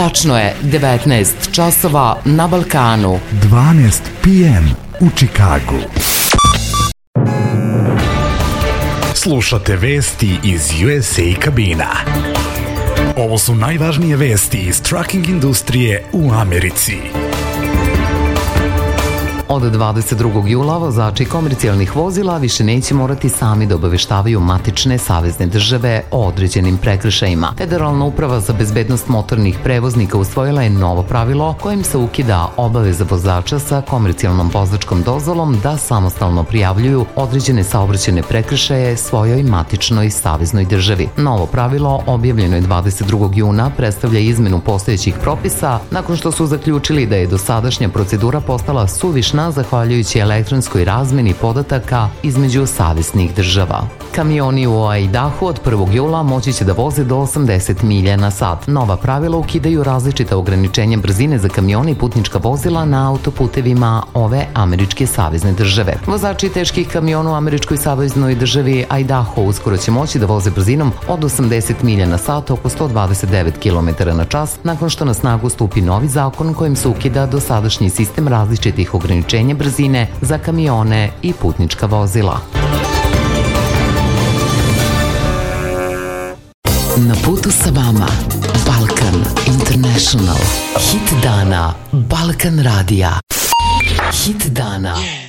Tačno je 19 časova na Balkanu. 12 p.m. u Čikagu. Slušate vesti iz USA kabina. Ovo su najvažnije vesti iz trucking industrije u Americi. Od 22. jula vozači komercijalnih vozila više neće morati sami da obaveštavaju matične savezne države o određenim prekršajima. Federalna uprava za bezbednost motornih prevoznika usvojila je novo pravilo kojim se ukida obaveza vozača sa komercijalnom vozačkom dozvolom da samostalno prijavljuju određene saobraćajne prekršaje svojoj matičnoj saveznoj državi. Novo pravilo, objavljeno je 22. juna, predstavlja izmenu postojećih propisa nakon što su zaključili da je dosadašnja procedura postala suvišna zahvaljujući elektronskoj razmeni podataka između saveznih država. Kamioni u Idahu od 1. jula moći će da voze do 80 milja na sat. Nova pravila ukidaju različita ograničenja brzine za kamione i putnička vozila na autoputevima ove američke savezne države. Vozači teških kamiona u američkoj saveznoj državi Idaho uskoro će moći da voze brzinom od 80 milja na sat, oko 129 km na čas, nakon što na snagu stupi novi zakon kojim se ukida dosadašnji sistem različitih ograničenja brzine za kamione i putnička vozila. Na putu sa vama Balkan International. Hit dana Balkan Radija. Hit dana